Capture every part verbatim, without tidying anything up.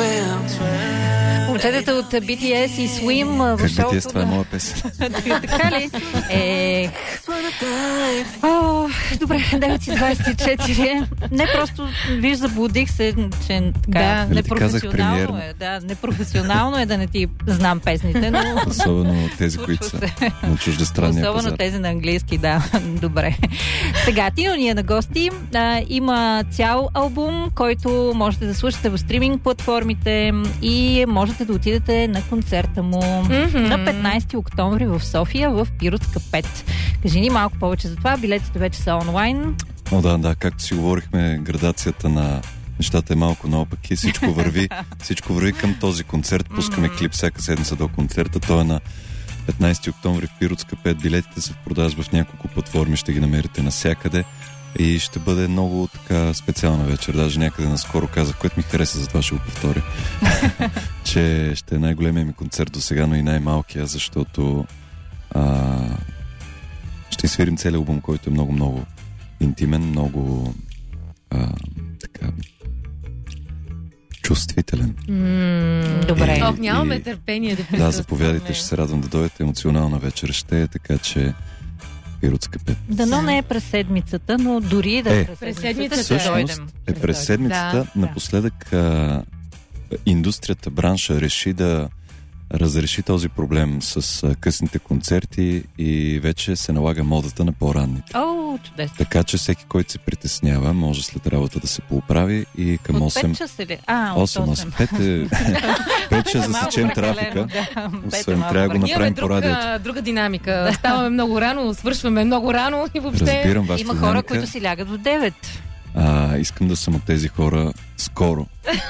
Момчетата от Би Ти Ес и Swim в Как шоуто. Би Ти Ес, това е моя песен. Така ли? Е... О, добре, девет и двадесет и четири. Не, просто, виж, заблудих се, че така, Да. непрофесионално е. Да, непрофесионално е да не ти знам песните, но... Особено тези, които са на чуждестранния Особено пазар. тези на английски, да. Добре. Сега, Тино ни е на гости. А, има цял албум, който можете да слушате в стриминг платформите и можете да отидете на концерта му Mm-hmm. на петнадесети октомври в София в Пиротска пет. Кажи ни малко повече за това. Билетите вече са онлайн. О, да, да, както си говорихме, градацията на нещата е малко наопаки. Всичко върви, всичко върви към този концерт. Пускаме клип всяка седмица до концерта. Той е на петнадесети октомври в Пиротска пет. Билетите са в продажба в няколко платформи. Ще ги намерите навсякъде. И ще бъде много така специална вечер. Даже някъде наскоро казах, което ми хареса, затова ще го повторя. Че ще е най-големия ми концерт до сега, но и най-малкия, защото а, ще свирим целият албум, който е много-много интимен, много а, така чувствителен. Mm, добре. И- Ох, нямаме и- търпение да Да, присъстваме. заповядайте, ще се радвам да дойдете. Емоционална вечер ще е, така че Пиротска пет. Дано не е през седмицата, но дори да е, Е, през през седмицата, седмицата ще Всъщност дойдем. е през седмицата. Да, Напоследък а, индустрията, бранша реши да разреши този проблем с а, късните концерти и вече се налага модата на по-ранните. О, чудесно. Така че всеки, който се притеснява, може след работа да се поуправи и към От осем... пет часа ли? А, от осем, осем, пет е... пет ще засечем трафика. Освен трябва да го Имаме направим по друга, радиото. друга динамика. Ставаме много рано, свършваме много рано и въобще... Разбирам вашата Има хора, динамика. които си лягат в девет. А, искам да съм от тези хора скоро,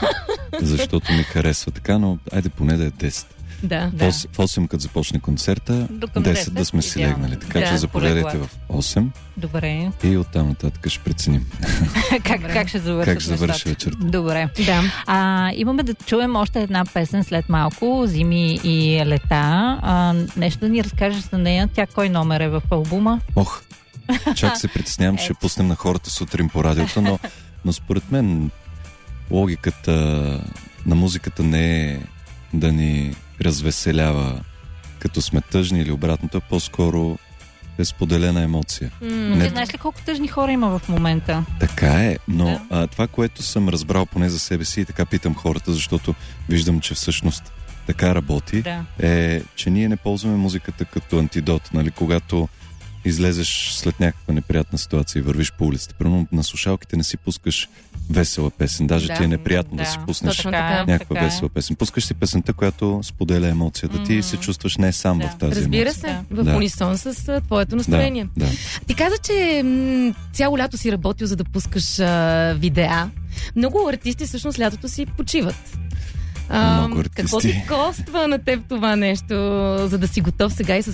защото ми харесва така, но айде поне да е десет. Да. В осем, в осем като започне концерта, До към десет десет, да сме си идеално. легнали. Така Да, че заповядайте полегла. в осем Добре. и оттам нататък ще преценим как, как ще завършат как ще завърши нещата? вечерта. Добре. Да. А, имаме да чуем още една песен след малко, Зими и лета. А, нещо да ни разкажеш за нея. Тя кой номер е в албума? Ох, чак се притеснявам, че ще пуснем на хората сутрин по радиото, но, но според мен логиката на музиката не е да ни развеселява като сме тъжни или обратното, а по-скоро е споделена емоция. М, Не- Ти знаеш ли колко тъжни хора има в момента? Така е, но Да. а, това, което съм разбрал поне за себе си и така питам хората, защото виждам, че всъщност така работи, Да. е, че ние не ползваме музиката като антидот, нали, когато излезеш след някаква неприятна ситуация и вървиш по улицата. Примерно на слушалките не си пускаш весела песен, даже Да, ти е неприятно да, да, си пуснеш точно така, така. някаква така е. весела песен. Пускаш си песента, която споделя емоцията ти и се чувстваш не сам Да. в тази Разбира емоция. се, в Да. унисон с а, твоето настроение. Да, да. Ти каза, че м- цяло лято си работил, за да пускаш а, видеа. Много артисти всъщност лятото си почиват. А, Много Какво артисти. ти коства на теб това нещо, за да си готов сега и с